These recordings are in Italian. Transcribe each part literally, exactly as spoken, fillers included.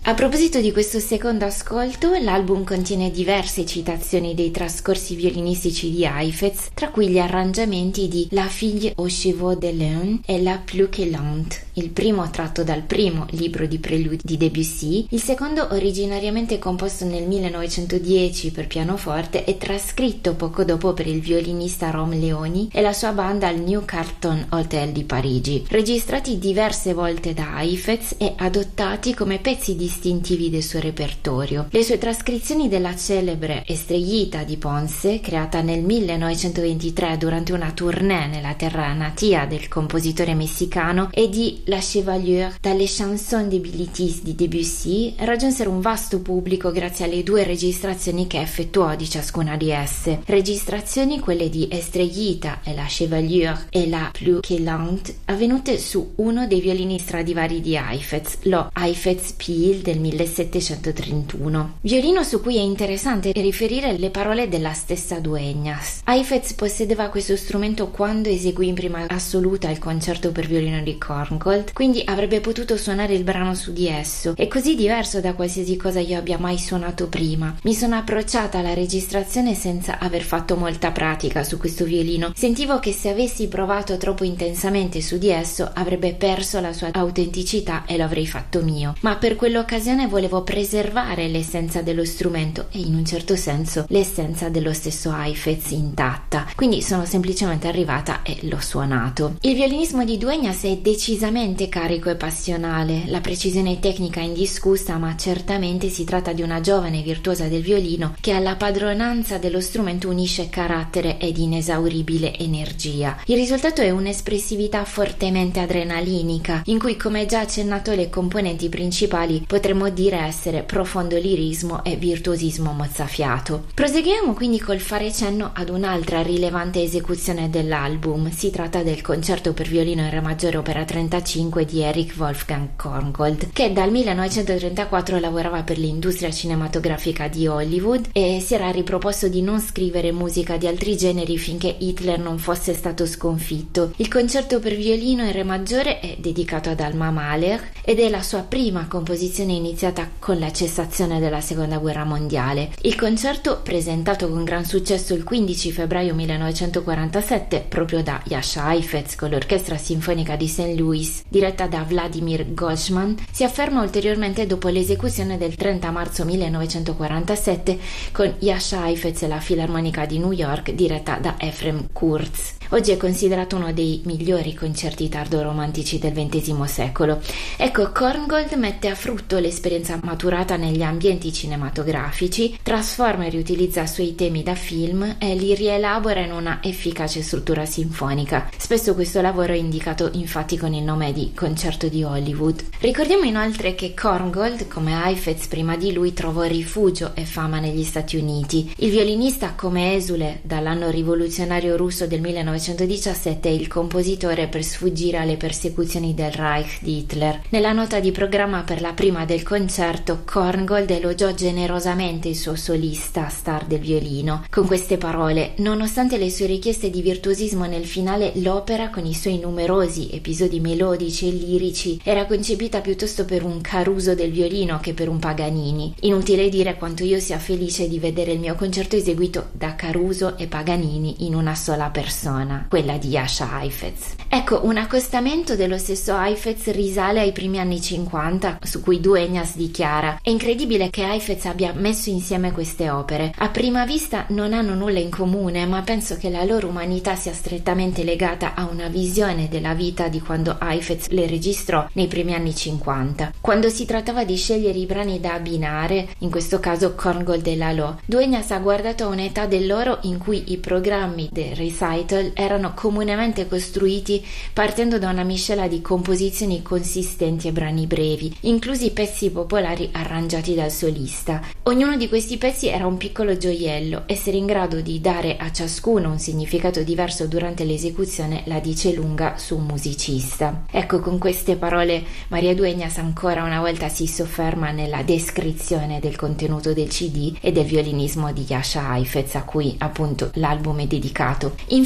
A proposito di questo secondo ascolto, l'album contiene diverse citazioni dei trascorsi violinistici di Heifetz, tra cui gli arrangiamenti di La fille aux cheveux de lune e La plus que lente, il primo tratto dal primo libro di preludi di Debussy, il secondo originariamente composto nel millenovecentodieci per pianoforte e trascritto poco dopo per il violinista Rom Leoni e la sua banda al New Carlton Hotel di Parigi, registrati diverse volte da Heifetz e adottati come pezzi distintivi del suo repertorio. Le sue trascrizioni della celebre Estrellita di Ponce, creata nel millenovecentoventitré durante una tournée nella terra natia del compositore messicano, e di La Chevalier dalle Chansons débilities di Debussy raggiunsero un vasto pubblico grazie alle due registrazioni che effettuò di ciascuna di esse. Registrazioni, quelle di Estrellita e La Chevalier e La plus que lente, avvenute su uno dei violini Stradivari di Heifetz, lo Heifetz Peel del millesettecentotrentuno. Violino su cui è interessante riferire le parole della stessa Dueñas. Heifetz possedeva questo strumento quando eseguì in prima assoluta il concerto per violino di Korngold, quindi avrebbe potuto suonare il brano su di esso. È così diverso da qualsiasi cosa io abbia mai suonato prima. Mi sono approcciata alla registrazione senza aver fatto molta pratica su questo violino. Sentivo che se avessi provato troppo intensamente su di esso avrebbe perso la sua autenticità e lo avrei fatto mio. Ma per quell'occasione volevo preservare l'essenza dello strumento e in un certo senso l'essenza dello stesso Heifetz intatta. Quindi sono semplicemente arrivata e l'ho suonato. Il violinismo di Dueñas è decisamente carico e passionale, la precisione tecnica è indiscussa, ma certamente si tratta di una giovane virtuosa del violino che alla padronanza dello strumento unisce carattere ed inesauribile energia. Il risultato è un'espressività fortemente adrenalinica, in cui, come già accennato, le componenti principali potremmo dire essere profondo lirismo e virtuosismo mozzafiato. Proseguiamo quindi col fare cenno ad un'altra rilevante esecuzione dell'album. Si tratta del concerto per violino in re maggiore opera trentacinque di Erich Wolfgang Korngold, che dal millenovecentotrentaquattro lavorava per l'industria cinematografica di Hollywood e si era riproposto di non scrivere musica di altri generi finché Hitler non fosse stato sconfitto. Il concerto per violino in re maggiore è dedicato ad Alma Mahler ed è la sua prima composizione iniziata con la cessazione della seconda guerra mondiale. Il concerto, presentato con gran successo il quindici febbraio millenovecentoquarantasette proprio da Jascha Heifetz con l'orchestra sinfonica di Saint Louis diretta da Vladimir Goldsman, si afferma ulteriormente dopo l'esecuzione del trenta marzo millenovecentoquarantasette con Jascha Heifetz e la Filarmonica di New York diretta da Efrem Kurz. Oggi è considerato uno dei migliori concerti tardo-romantici del ventesimo secolo. Ecco, Korngold mette a frutto l'esperienza maturata negli ambienti cinematografici, trasforma e riutilizza suoi temi da film e li rielabora in una efficace struttura sinfonica. Spesso questo lavoro è indicato infatti con il nome di Concerto di Hollywood. Ricordiamo inoltre che Korngold, come Heifetz prima di lui, trovò rifugio e fama negli Stati Uniti. Il violinista, come esule dall'anno rivoluzionario russo del millenovecentodiciassette, è il compositore per sfuggire alle persecuzioni del Reich di Hitler. Nella nota di programma per la prima del concerto, Korngold elogiò generosamente il suo solista, star del violino, con queste parole: nonostante le sue richieste di virtuosismo nel finale, l'opera, con i suoi numerosi episodi melodici e lirici, era concepita piuttosto per un Caruso del violino che per un Paganini. Inutile dire quanto io sia felice di vedere il mio concerto eseguito da Caruso e Paganini in una sola persona, quella di Jascha Heifetz. Ecco, un accostamento dello stesso Heifetz risale ai primi anni cinquanta, su cui Dueñas dichiara: è incredibile che Heifetz abbia messo insieme queste opere. A prima vista non hanno nulla in comune, ma penso che la loro umanità sia strettamente legata a una visione della vita di quando Heifetz le registrò nei primi anni cinquanta. Quando si trattava di scegliere i brani da abbinare, in questo caso Korngold e Lalo, Dueñas ha guardato a un'età dell'oro in cui i programmi del recital erano comunemente costruiti partendo da una miscela di composizioni consistenti e brani brevi, inclusi pezzi popolari arrangiati dal solista. Ognuno di questi pezzi era un piccolo gioiello. Essere in grado di dare a ciascuno un significato diverso durante l'esecuzione la dice lunga su un musicista. Ecco, con queste parole Maria Dueñas ancora una volta si sofferma nella descrizione del contenuto del C D e del violinismo di Jascha Heifetz, a cui appunto l'album è dedicato. Infine, qui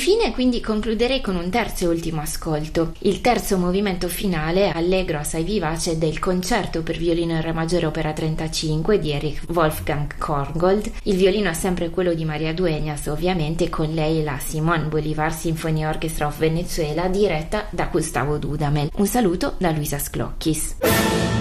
quindi concluderei con un terzo e ultimo ascolto. Il terzo movimento finale, allegro assai vivace, del concerto per violino in re maggiore opera trentacinque di Erich Wolfgang Korngold. Il violino è sempre quello di Maria Dueñas, ovviamente, con lei la Simón Bolívar Symphony Orchestra of Venezuela diretta da Gustavo Dudamel. Un saluto da Luisa Sclocchis.